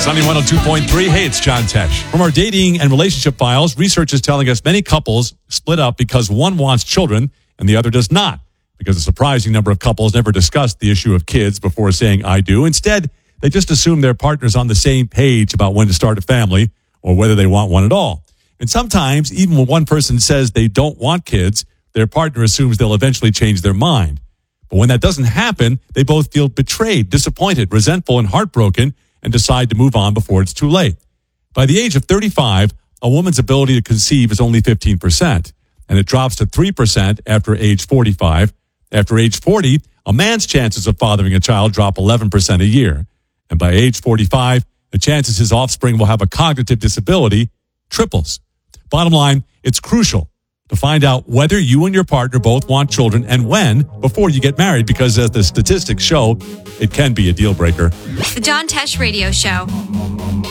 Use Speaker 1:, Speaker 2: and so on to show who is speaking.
Speaker 1: Sunny 102.3. Hey, it's John Tesh. From our dating and relationship files, research is telling us many couples split up because one wants children and the other does not. Because a surprising number of couples never discuss the issue of kids before saying I do. Instead, they just assume their partner's on the same page about when to start a family or whether they want one at all. And sometimes, even when one person says they don't want kids, their partner assumes they'll eventually change their mind. But when that doesn't happen, they both feel betrayed, disappointed, resentful, and heartbroken and decide to move on before it's too late. By the age of 35, a woman's ability to conceive is only 15%, and it drops to 3% after age 45. After age 40, a man's chances of fathering a child drop 11% a year. And by age 45, the chances his offspring will have a cognitive disability triples. Bottom line, it's crucial to find out whether you and your partner both want children and when before you get married, because as the statistics show, it can be a deal breaker.
Speaker 2: The John Tesh Radio Show.